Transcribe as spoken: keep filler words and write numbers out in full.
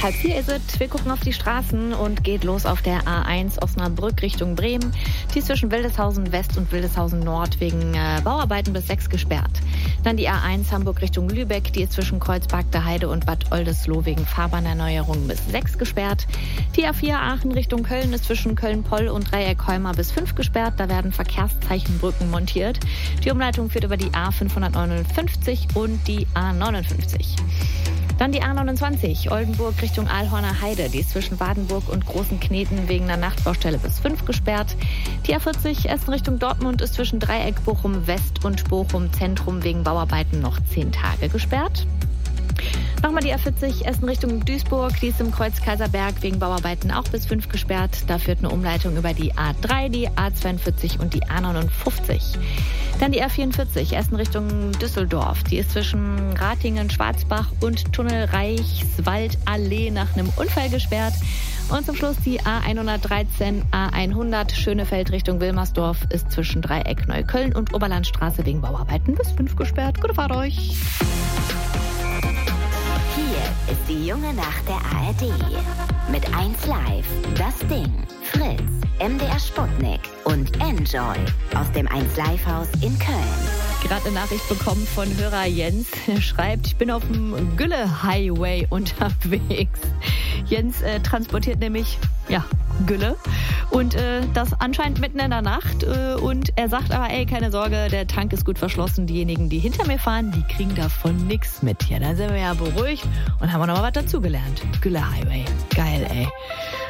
Halb vier ist es. Wir gucken auf die Straßen und geht los auf der A eins Osnabrück Richtung Bremen. Die ist zwischen Wildeshausen West und Wildeshausen Nord wegen äh, Bauarbeiten bis sechs gesperrt. Dann die A eins Hamburg Richtung Lübeck. Die ist zwischen Kreuzberg der Heide und Bad Oldesloe wegen Fahrbahnerneuerung bis sechs gesperrt. Die A vier Aachen Richtung Köln ist zwischen Köln-Poll und Dreieck-Heuma bis fünf gesperrt. Da werden Verkehrszeichenbrücken montiert. Die Umleitung führt über die A fünfhundertneunundfünfzig und die A neunundfünfzig. Dann die A neunundzwanzig, Oldenburg Richtung Aalhorner Heide. Die ist zwischen Wadenburg und Großen Kneten wegen einer Nachtbaustelle bis fünf gesperrt. Die A vierzig, Essen Richtung Dortmund, ist zwischen Dreieck Bochum West und Bochum Zentrum wegen Bauarbeiten noch zehn Tage gesperrt. Nochmal die A vierzig, Essen Richtung Duisburg. Die ist im Kreuz Kaiserberg wegen Bauarbeiten auch bis fünf gesperrt. Da führt eine Umleitung über die A drei, die A zweiundvierzig und die A neunundfünfzig. Dann die A vierundvierzig, Essen Richtung Düsseldorf. Die ist zwischen Ratingen, Schwarzbach und Tunnel Reichswaldallee nach einem Unfall gesperrt. Und zum Schluss die A hundertdreizehn, A hundert, Schönefeld Richtung Wilmersdorf ist zwischen Dreieck Neukölln und Oberlandstraße wegen Bauarbeiten bis fünf gesperrt. Gute Fahrt euch! Hier ist die junge Nacht der A R D. Mit eins Live, das Ding, Fritz, M D R Sputnik und Enjoy aus dem eins Live Haus in Köln. Gerade eine Nachricht bekommen von Hörer Jens. Er schreibt, ich bin auf dem Gülle Highway unterwegs. Jens äh, transportiert nämlich, ja, Gülle. Und äh, das anscheinend mitten in der Nacht. Äh, und er sagt aber, ey, keine Sorge, der Tank ist gut verschlossen. Diejenigen, die hinter mir fahren, die kriegen davon nichts mit. Ja, dann sind wir ja beruhigt und haben wir noch mal was dazugelernt. Gülle Highway. Geil, ey.